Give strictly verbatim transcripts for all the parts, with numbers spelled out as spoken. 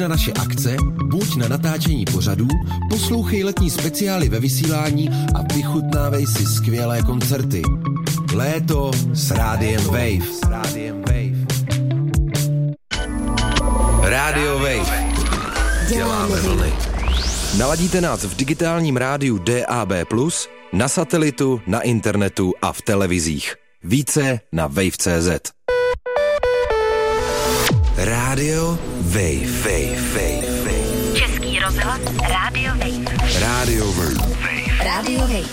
Na naše akce, buď na natáčení pořadů, poslouchej letní speciály ve vysílání a vychutnávej si skvělé koncerty. Léto s Rádiem Wave. S Rádiem Wave. Rádio Wave. Děláme vlny. Naladíte nás v digitálním rádiu D A B plus, na satelitu, na internetu a v televizích. Více na wave tečka cé zet. Rádio Wave, Wave, Wave, Wave. Český rozhlas Rádio Wave. Rádio Wave. Rádio Wave.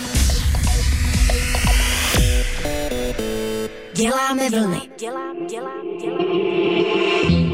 Děláme vlny. Dělám, dělám, dělám.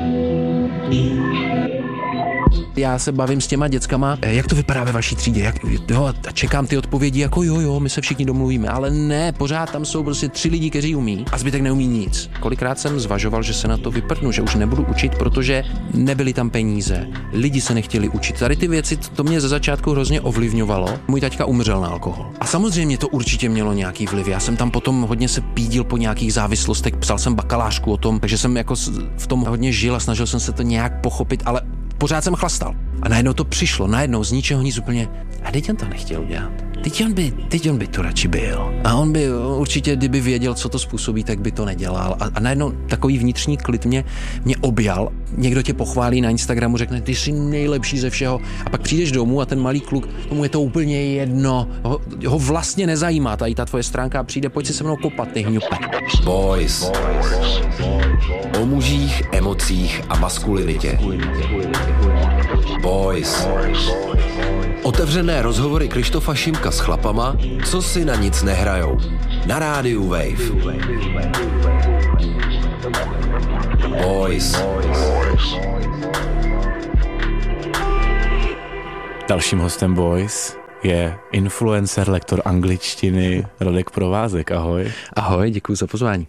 Já se bavím s těma dětskama, jak to vypadá ve vaší třídě, jak, jo, a čekám ty odpovědi jako jo, jo, my se všichni domluvíme, ale ne, pořád tam jsou prostě tři lidi, kteří umí a zbytek neumí nic. Kolikrát jsem zvažoval, že se na to vyprdnu, že už nebudu učit, protože nebyly tam peníze, lidi se nechtěli učit. Tady ty věci, to mě ze začátku hrozně ovlivňovalo. Můj taťka umřel na alkohol. A samozřejmě to určitě mělo nějaký vliv. Já jsem tam potom hodně se pídil po nějakých závislostech, psal jsem bakalářku o tom, takže jsem jako v tom hodně žil a snažil jsem se to nějak pochopit, ale pořád jsem chlastal. A najednou to přišlo, najednou z ničeho nic úplně. A teď on to nechtěl udělat. Teď on by, teď on by to radši byl. A on by určitě, kdyby věděl, co to způsobí, tak by to nedělal. A, a najednou takový vnitřní klid mě, mě objal. Někdo tě pochválí na Instagramu, řekne, ty jsi nejlepší ze všeho. A pak přijdeš domů a ten malý kluk, tomu je to úplně jedno. Ho, ho vlastně nezajímá tady ta tvoje stránka a přijde, pojď si se mnou kopat, ty hňupe. Boys. O mužích, emocích a maskulinitě. Boys. Otevřené rozhovory Krištofa Šimka s chlapama, co si na nic nehrajou. Na rádiu Wave. Boys. Dalším hostem Boys je influencer, lektor angličtiny Radek Provázek. Ahoj. Ahoj, děkuji za pozvání.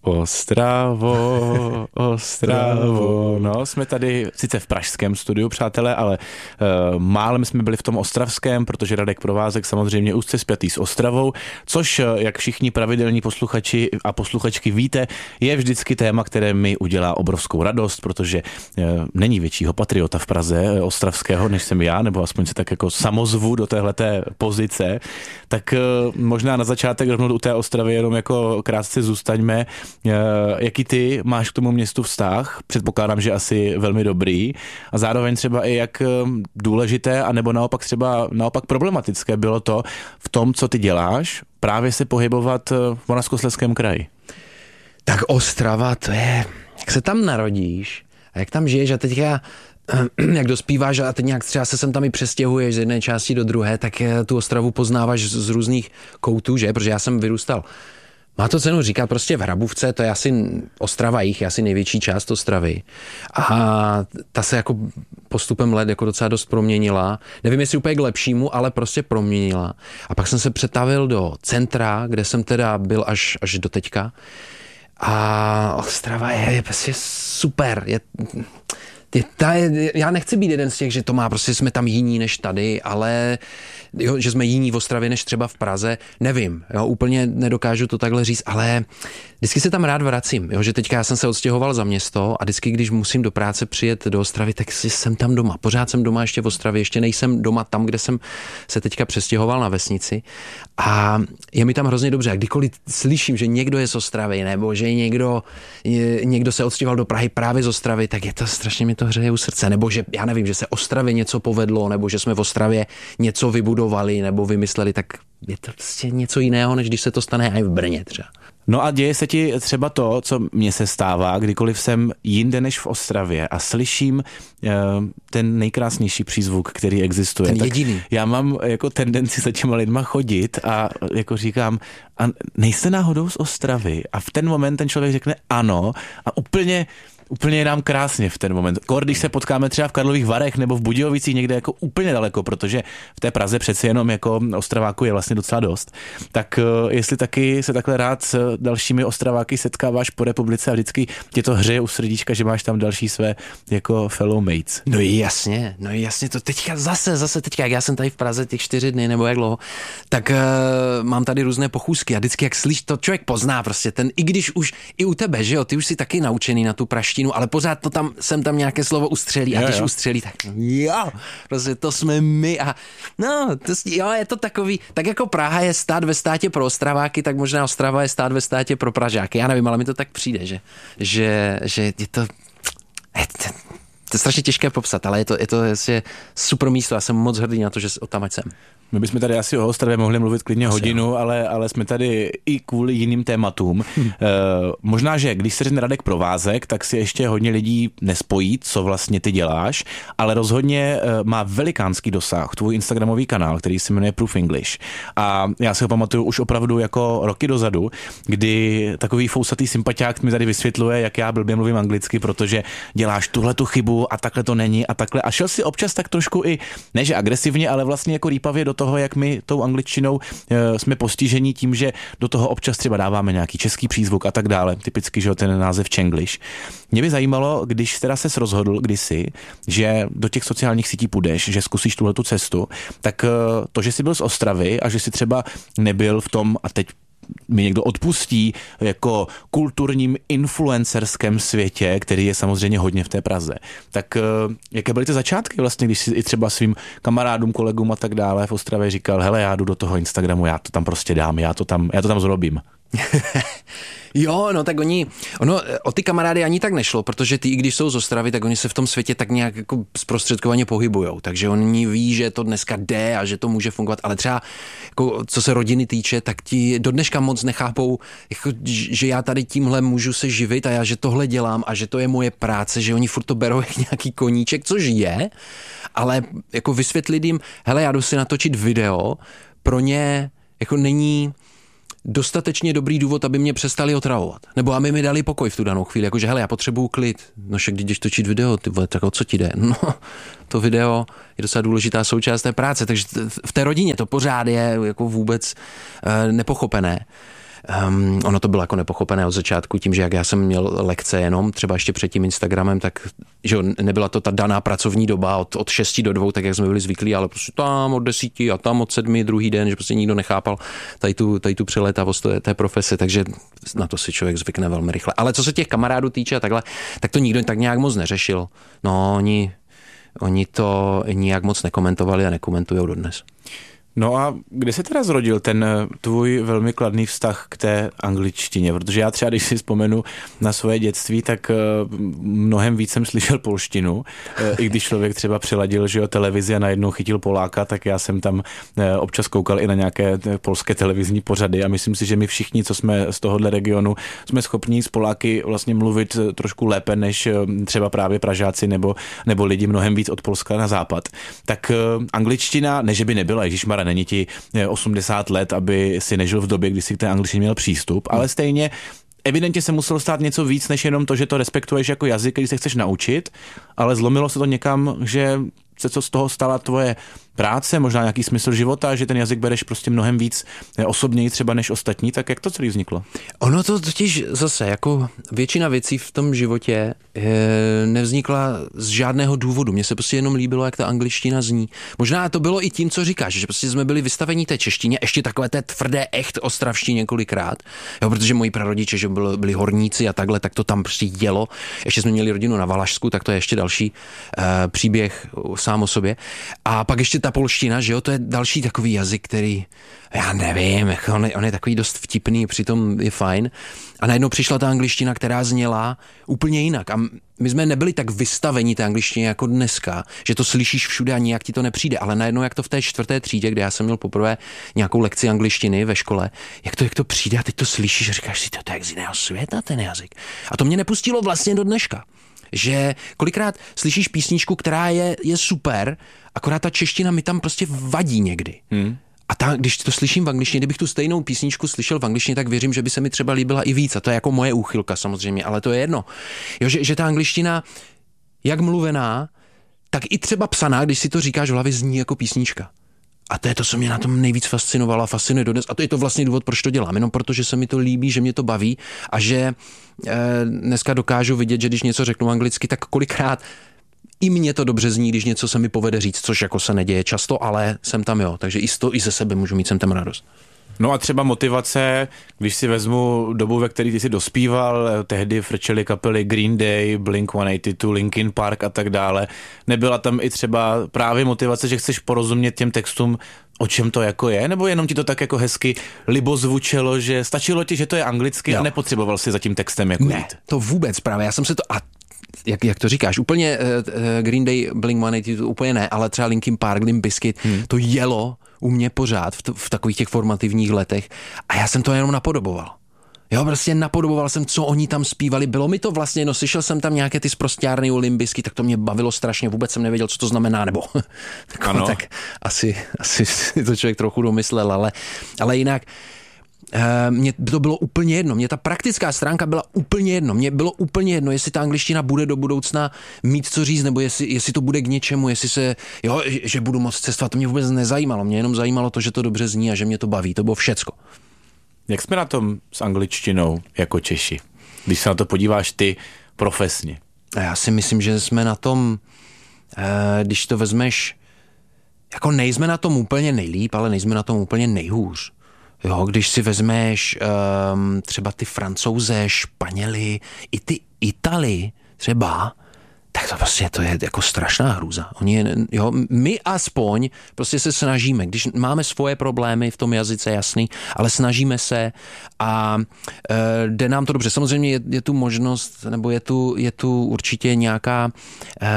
Ostravo, Ostravo. No, jsme tady sice v pražském studiu, přátelé, ale uh, málem jsme byli v tom ostravském, protože Radek Provázek samozřejmě úzce spjatý s Ostravou, což, jak všichni pravidelní posluchači a posluchačky víte, je vždycky téma, které mi udělá obrovskou radost, protože uh, není většího patriota v Praze ostravského, než jsem já, nebo aspoň se tak jako samozvu do téhleté pozice. Tak uh, možná na začátek rovnou u té Ostravy jenom jako krátce zůstaňme. Jaký ty máš k tomu městu vztah? Předpokládám, že asi velmi dobrý. A zároveň třeba i jak důležité, anebo naopak třeba naopak problematické bylo to v tom, co ty děláš, právě se pohybovat v Moravskoslezském kraji. Tak Ostrava, to je, jak se tam narodíš a jak tam žiješ a teďka jak dospíváš a teď nějak třeba se sem tam i přestěhuješ z jedné části do druhé, tak tu Ostravu poznáváš z různých koutů, že? Protože já jsem vyrůstal. Má to cenu říkat prostě v Hrabůvce, to je asi Ostrava jich, je asi největší část Ostravy. A ta se jako postupem let jako docela dost proměnila. Nevím, jestli úplně k lepšímu, ale prostě proměnila. A pak jsem se přetavil do centra, kde jsem teda byl až, až do teďka. A Ostrava je, je prostě super. Je, je, ta je, já nechci být jeden z těch, že to má, prostě jsme tam jiní než tady, ale jo, že jsme jiní v Ostravě než třeba v Praze, nevím, jo, úplně nedokážu to takhle říct, ale vždycky se tam rád vracím, jo, že teďka já jsem se odstěhoval za město a vždycky, když musím do práce přijet do Ostravy, tak jsem tam doma, pořád jsem doma ještě v Ostravě, ještě nejsem doma tam, kde jsem se teďka přestěhoval na vesnici a je mi tam hrozně dobře a kdykoliv slyším, že někdo je z Ostravy nebo že někdo, je, někdo se odstěhoval do Prahy právě z Ostravy, tak je to strašně, mi to hřeje u srdce, nebo že já nevím, že se Ostravě něco povedlo, nebo že jsme v Ostravě něco vybudovali nebo vymysleli, tak je to prostě něco jiného, než když se to stane i v Brně třeba. No a děje se ti třeba to, co mně se stává, kdykoliv jsem jinde než v Ostravě a slyším uh, ten nejkrásnější přízvuk, který existuje. Ten jediný. Já mám jako tendenci za těma lidma chodit a jako říkám, a nejste náhodou z Ostravy? A v ten moment ten člověk řekne ano a úplně Úplně je nám krásně v ten moment. Kor, když se potkáme třeba v Karlových Varech nebo v Budějovicích někde jako úplně daleko, protože v té Praze přeci jenom jako Ostraváku je vlastně docela dost. Tak jestli taky se takhle rád dalšími Ostraváky setkáváš po republice a vždycky tě to hřeje u srdíčka, že máš tam další své jako fellow mates. No jasně, no jasně, to teďka zase, zase teďka, jak já jsem tady v Praze těch čtyři dny nebo jak dlouho, tak uh, mám tady různé pochůzky a vždycky jak slyš, to člověk pozná prostě ten, i když už, i u tebe, že jo, ty už jsi taky naučený na tu praštinu, ale pořád to tam, sem tam nějaké slovo ustřelí a jo, když jo. ustřelí, tak jo, prostě to jsme my a no, to, jo, je to takový, tak jako Praha je stát ve státě pro Ostraváky, tak možná Ostrava je stát ve státě pro Pražáky, já nevím, ale mi to tak přijde, že, že, že je to, je to, to je strašně těžké popsat, ale je to, je to je super místo, já jsem moc hrdý na to, že o tam jsem. My bychom tady asi o Ostravě mohli mluvit klidně asi hodinu, ale, ale jsme tady i kvůli jiným tématům. Hmm. E, možná, že když se řekne Radek Provázek, tak si ještě hodně lidí nespojí, co vlastně ty děláš, ale rozhodně e, má velikánský dosah tvůj instagramový kanál, který se jmenuje Proof English. A já si ho pamatuju už opravdu jako roky dozadu, kdy takový fousatý sympatiák mi tady vysvětluje, jak já blbě mluvím anglicky, protože děláš tuhle tu chybu a takhle to není a takhle. A šel si občas tak trošku i, ne že agresivně, ale vlastně jako rýpavě do toho, jak my tou angličtinou e, jsme postižení tím, že do toho občas třeba dáváme nějaký český přízvuk a tak dále. Typicky, že ten název Čenglish. Mě by zajímalo, když teda ses rozhodl kdysi, že do těch sociálních sítí půjdeš, že zkusíš tuhletu cestu, tak e, to, že jsi byl z Ostravy a že jsi třeba nebyl v tom, a teď mi někdo odpustí, jako kulturním influencerském světě, který je samozřejmě hodně v té Praze. Tak jaké byly ty začátky vlastně, když si i třeba svým kamarádům, kolegům a tak dále v Ostravě říkal, hele, já jdu do toho Instagramu, já to tam prostě dám, já to tam, já to tam zrobím. Jo, no tak oni, ono, o ty kamarády ani tak nešlo, protože ty, i když jsou z Ostravy, tak oni se v tom světě tak nějak jako zprostředkovaně pohybujou, takže oni ví, že to dneska jde a že to může fungovat, ale třeba jako, co se rodiny týče, tak ti do dneška moc nechápou, jako, že já tady tímhle můžu se živit a já, že tohle dělám a že to je moje práce, že oni furt to berou jak nějaký koníček, což je, ale jako vysvětlit jim, hele, já jdu si natočit video, pro ně jako není dostatečně dobrý důvod, aby mě přestali otravovat. Nebo aby mi dali pokoj v tu danou chvíli. Jakože, hele, já potřebuju klid. No však, když jdeš točit video, ty vole, tak o co ti jde? No, to video je docela důležitá součást té práce, takže v té rodině to pořád je jako vůbec uh, nepochopené. Um, ono to bylo jako nepochopené od začátku tím, že jak já jsem měl lekce jenom, třeba ještě před tím Instagramem, tak že nebyla to ta daná pracovní doba od, od šesti do dvou, tak jak jsme byli zvyklí, ale prostě tam od desíti a tam od sedmi druhý den, že prostě nikdo nechápal tady tu, tady tu přelétavost té, té profese, takže na to si člověk zvykne velmi rychle. Ale co se těch kamarádů týče a takhle, tak to nikdo tak nějak moc neřešil. No, oni, oni to nijak moc nekomentovali a nekomentujou dodnes. No a kde se teda zrodil ten tvůj velmi kladný vztah k té angličtině? Protože já třeba, když si vzpomenu na svoje dětství, tak mnohem víc jsem slyšel polštinu. I když člověk třeba přeladil, že jo, televizi a najednou chytil Poláka, tak já jsem tam občas koukal i na nějaké polské televizní pořady a myslím si, že my všichni, co jsme z tohohle regionu, jsme schopni s Poláky vlastně mluvit trošku lépe, než třeba právě Pražáci nebo, nebo lidi mnohem víc od Polska na západ. Tak angličtina, ne že by nebyla, ježišmarja, není ti osmdesát let, aby si nežil v době, kdy si k té angličtině měl přístup, ale stejně evidentně se muselo stát něco víc, než jenom to, že to respektuješ jako jazyk, když se chceš naučit, ale zlomilo se to někam, že se co z toho stala tvoje práce, možná nějaký smysl života, že ten jazyk bereš prostě mnohem víc osobněji třeba než ostatní, tak jak to celý vzniklo? Ono to totiž zase, jako většina věcí v tom životě e, nevznikla z žádného důvodu. Mně se prostě jenom líbilo, jak ta angličtina zní. Možná to bylo i tím, co říkáš, že prostě jsme byli vystavení té češtině, ještě takové té tvrdé echt ostravštině několikrát, jo, protože moji prarodiče, že byli, byli horníci a takhle, tak to tam prostě jelo. Ještě jsme měli rodinu na Valašsku, tak to je ještě další e, příběh sám o sobě. A pak ještě ta polština, že jo, to je další takový jazyk, který, já nevím, on je, on je takový dost vtipný, přitom je fajn. A najednou přišla ta angličtina, která zněla úplně jinak. A my jsme nebyli tak vystaveni té angličtině jako dneska, že to slyšíš všude a nijak ti to nepřijde. Ale najednou, jak to v té čtvrté třídě, kde já jsem měl poprvé nějakou lekci angličtiny ve škole, jak to, jak to přijde a teď to slyšíš a říkáš si, to, to je jak z jiného světa ten jazyk. A to mě nepustilo vlastně do dneška. Že kolikrát slyšíš písničku, která je, je super, akorát ta čeština mi tam prostě vadí někdy. Hmm. A ta, když to slyším v angličtině, kdybych tu stejnou písničku slyšel v angličtině, tak věřím, že by se mi třeba líbila i víc. A to je jako moje úchylka samozřejmě, ale to je jedno. Jo, že, že ta angličtina, jak mluvená, tak i třeba psaná, když si to říkáš v hlavě, zní jako písnička. A to je to, co mě na tom nejvíc fascinovalo a fascinuje dodnes. A to je to vlastně důvod, proč to dělám. Jenom protože se mi to líbí, že mě to baví a že eh, dneska dokážu vidět, že když něco řeknu anglicky, tak kolikrát i mně to dobře zní, když něco se mi povede říct, což jako se neděje často, ale jsem tam jo. Takže i, to, i ze sebe můžu mít sem tam radost. No a třeba motivace, když si vezmu dobu, ve které ty jsi dospíval, tehdy frčely kapely Green Day, Blink sto osmdesát dva, Linkin Park a tak dále. Nebyla tam i třeba právě motivace, že chceš porozumět těm textům, o čem to jako je? Nebo jenom ti to tak jako hezky libozvučelo, že stačilo ti, že to je anglicky jo. a nepotřeboval si za tím textem jako ne, jít? To vůbec právě. Já jsem se to... A jak, jak to říkáš, úplně uh, Green Day, Blink sto osmdesát dva úplně ne, ale třeba Linkin Park, Limp Bizkit, hmm. to jelo u mě pořád v, t- v takových těch formativních letech a já jsem to jenom napodoboval. Jo, prostě napodoboval jsem, co oni tam zpívali. Bylo mi to vlastně, no slyšel jsem tam nějaké ty sprosťárny u Limp Bizkit, tak to mě bavilo strašně, vůbec jsem nevěděl, co to znamená, nebo tak, tak asi, asi si to člověk trochu domyslel, ale, ale jinak mně to bylo úplně jedno. Mně ta praktická stránka byla úplně jedno. Mně bylo úplně jedno, jestli ta angličtina bude do budoucna mít co říct, nebo jestli, jestli to bude k něčemu, jestli se, jo, že budu moct cestovat. To mě vůbec nezajímalo. Mě jenom zajímalo to, že to dobře zní a že mě to baví. To bylo všecko. Jak jsme na tom s angličtinou jako Češi? Když se na to podíváš ty profesně. Já si myslím, že jsme na tom, když to vezmeš, jako nejsme na tom úplně nejlíp, ale nejsme na tom úplně nejhůř. Jo, když si vezmeš um, třeba ty Francouze, Španěli, i ty Itali třeba, tak to prostě to je jako strašná hrůza. Oni, jo, my aspoň prostě se snažíme, když máme svoje problémy v tom jazyce, jasný, ale snažíme se a e, jde nám to dobře. Samozřejmě je, je tu možnost, nebo je tu, je tu určitě nějaká, e,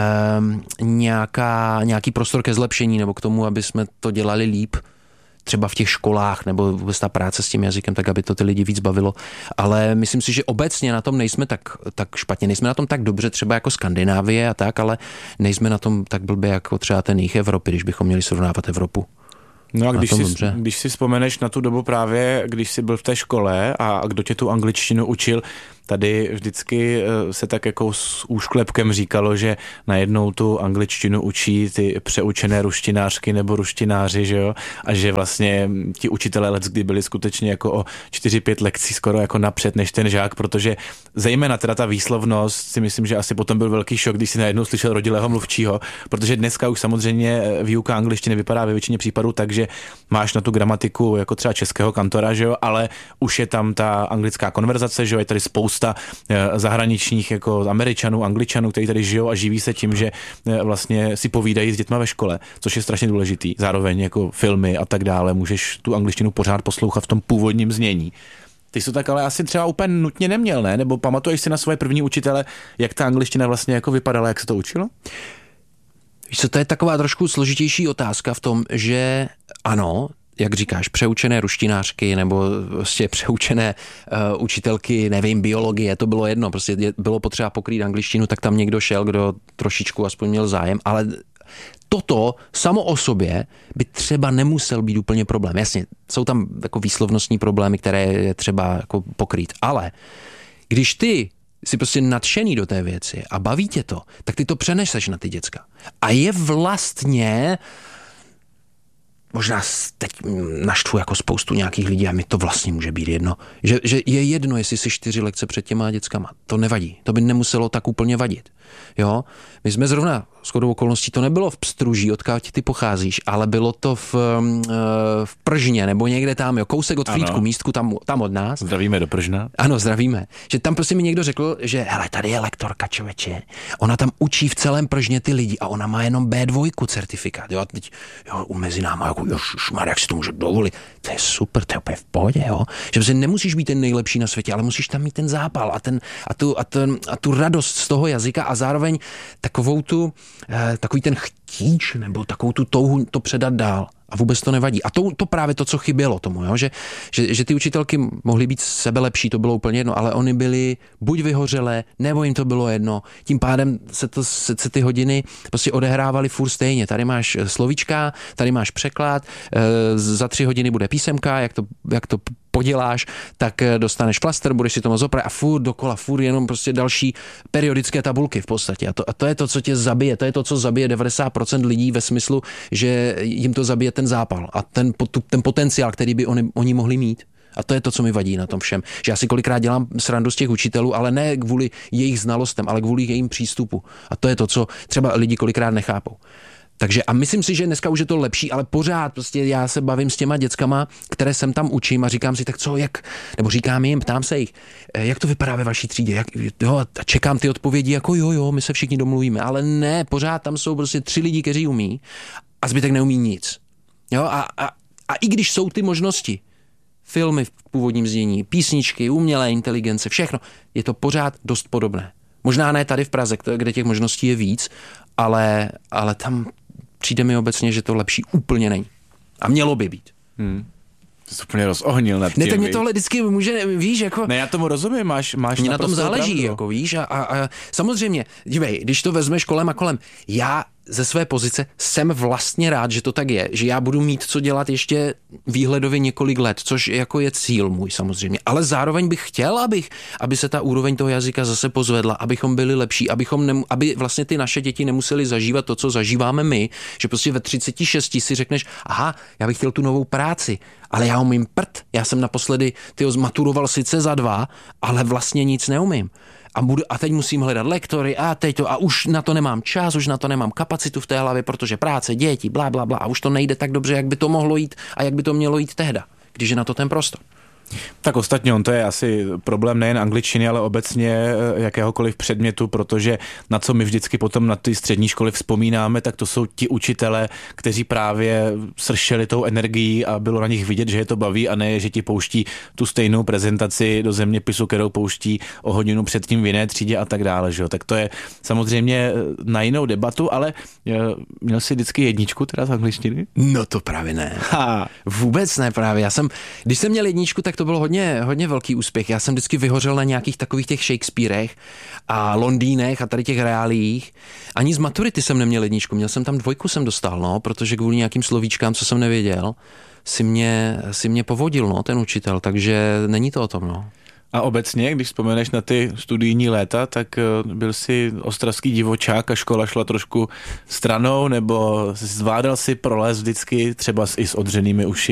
nějaká, nějaký prostor ke zlepšení, nebo k tomu, aby jsme to dělali líp, třeba v těch školách nebo vůbec ta práce s tím jazykem, tak aby to ty lidi víc bavilo. Ale myslím si, že obecně na tom nejsme tak, tak špatně, nejsme na tom tak dobře třeba jako Skandinávie a tak, ale nejsme na tom tak blbě jako třeba ten jich Evropy, když bychom měli srovnávat Evropu. No a když si, když si vzpomeneš na tu dobu právě, když jsi byl v té škole a kdo tě tu angličtinu učil, tady vždycky se tak jako s úšklepkem říkalo, že najednou tu angličtinu učí ty přeučené ruštinářky nebo ruštináři, že jo? A že vlastně ti učitelé leckdy byli skutečně jako o čtyři pět lekcí skoro jako napřed než ten žák, protože zejména teda ta výslovnost si myslím, že asi potom byl velký šok, když si najednou slyšel rodilého mluvčího, protože dneska už samozřejmě výuka angličtiny vypadá ve většině případů tak, že máš na tu gramatiku jako třeba českého kantora, že jo? Ale už je tam ta anglická konverzace, že jo? Je tady spousta zahraničních jako Američanů, Angličanů, kteří tady žijou a živí se tím, že vlastně si povídají s dětma ve škole, což je strašně důležitý. Zároveň jako filmy a tak dále, můžeš tu angličtinu pořád poslouchat v tom původním znění. Ty jsi to tak ale asi třeba úplně nutně neměl, ne? Nebo pamatuješ si na svoje první učitele, jak ta angličtina vlastně jako vypadala, jak se to učilo? Víš co, to je taková trošku složitější otázka v tom, že ano, jak říkáš, přeučené ruštinářky nebo prostě přeučené uh, učitelky, nevím, biologie, to bylo jedno, prostě bylo potřeba pokrýt angličtinu, tak tam někdo šel, kdo trošičku aspoň měl zájem, ale toto samo o sobě by třeba nemusel být úplně problém. Jasně, jsou tam jako výslovnostní problémy, které je třeba jako pokrýt, ale když ty jsi prostě nadšený do té věci a baví tě to, tak ty to přeneseš na ty děcka. A je vlastně... Možná teď naštvu jako spoustu nějakých lidí a mi to vlastně může být jedno. Že, že je jedno, jestli si čtyři lekce před těma dětskama. To nevadí. To by nemuselo tak úplně vadit. Jo? My jsme zrovna, shodou okolností, to nebylo v Pstruží, odkud ty pocházíš, ale bylo to v, v Pržně nebo někde tam, jo, kousek od Frýdku, místku tam, tam od nás. Zdravíme do Pržna. Ano, zdravíme. Že tam prostě mi někdo řekl, že hele, tady je lektorka, člověče. Ona tam učí v celém Pržně ty lidi a ona má jenom bé dva certifikát. Jo, a teď, jo, mezi náma, jako, jošmar, jak si to může dovolit. To je super, to je úplně v pohodě, jo. Že prostě nemusíš být ten nejlepší na světě, ale musíš tam mít ten zápal a, ten, a, tu, a, ten, a tu radost z toho jazyka a zároveň takovou tu, eh, takový ten chtíč nebo takovou tu touhu to předat dál. A vůbec to nevadí. A to, to právě to, co chybělo tomu, jo? Že, že, že ty učitelky mohly být sebelepší, to bylo úplně jedno, ale oni byli buď vyhořelé, nebo jim to bylo jedno. Tím pádem se, to, se, se ty hodiny prostě odehrávaly furt stejně. Tady máš slovíčka, tady máš překlad, e, za tři hodiny bude písemka, jak to, jak to poděláš, tak dostaneš flaster, budeš si to moc opravit a furt dokola, furt jenom prostě další periodické tabulky v podstatě. A to, a to je to, co tě zabije. To je to, co zabije devadesát procent lidí ve smyslu, že jim to zabije ten ten zápal a ten, ten potenciál, který by oni, oni mohli mít. A to je to, co mi vadí na tom všem. Že já si kolikrát dělám srandu z těch učitelů, ale ne kvůli jejich znalostem, ale kvůli jejím přístupu. A to je to, co třeba lidi kolikrát nechápou. Takže a myslím si, že dneska už je to lepší, ale pořád prostě já se bavím s těma dětskama, které jsem tam učím a říkám si, tak co, jak, nebo říkám jim, ptám se jich, jak to vypadá ve vaší třídě, jak, jo, a čekám ty odpovědi, jako jo, jo, my se všichni domluvíme, ale ne, pořád tam jsou prostě tři lidi, kteří umí a zbytek neumí nic. Jo, a, a, a i když jsou ty možnosti, filmy v původním znění, písničky, umělé inteligence, všechno, je to pořád dost podobné. Možná ne tady v Praze, kde těch možností je víc, ale, ale tam přijde mi obecně, že to lepší úplně není. A mělo by být. Hmm. Ty jsi úplně rozohnil nad tím. Ne, tak mě tohle vždycky může, víš, jako... Ne, já tomu rozumím, máš, máš Mně na tom záleží, pravdu. jako víš, a, a, a samozřejmě, dívej, když to vezmeš kolem a kolem, já ze své pozice jsem vlastně rád, že to tak je, že já budu mít co dělat ještě výhledově několik let, což jako je cíl můj samozřejmě, ale zároveň bych chtěl, abych, aby se ta úroveň toho jazyka zase pozvedla, abychom byli lepší, abychom nemu, aby vlastně ty naše děti nemuseli zažívat to, co zažíváme my, že prostě ve třiceti šesti si řekneš, aha, já bych chtěl tu novou práci, ale já umím prd, já jsem naposledy tyho zmaturoval sice za dva, ale vlastně nic neumím. A, budu, a teď musím hledat lektory a teď to, a už na to nemám čas, už na to nemám kapacitu v té hlavě, protože práce, děti, blá, blá, blá, a už to nejde tak dobře, jak by to mohlo jít a jak by to mělo jít tehda, když je na to ten prostor. Tak ostatně on to je asi problém nejen angličtiny, ale obecně jakéhokoliv předmětu, protože na co my vždycky potom na ty střední školy vzpomínáme, tak to jsou ti učitelé, kteří právě sršeli tou energií a bylo na nich vidět, že je to baví a ne, že ti pouští tu stejnou prezentaci do zeměpisu, kterou pouští o hodinu předtím v jiné třídě a tak dále. Že? Tak to je samozřejmě na jinou debatu, ale měl jsi vždycky jedničku teda z angličtiny? No to právě ne. Ha. Vůbec ne právě. Já jsem, když jsem měl jedničku, tak to bylo hodně, hodně velký úspěch. Já jsem vždycky vyhořel na nějakých takových těch Shakespearech a Londýnech a tady těch reáliích. Ani z maturity jsem neměl jedničku, měl jsem tam dvojku jsem dostal, no, protože kvůli nějakým slovíčkám, co jsem nevěděl, si mě, si mě povodil, no, ten učitel, takže není to o tom, no. A obecně, když vzpomeneš na ty studijní léta, tak byl jsi ostravský divočák a škola šla trošku stranou, nebo zvládal si prolez vždycky třeba i s odřenými uši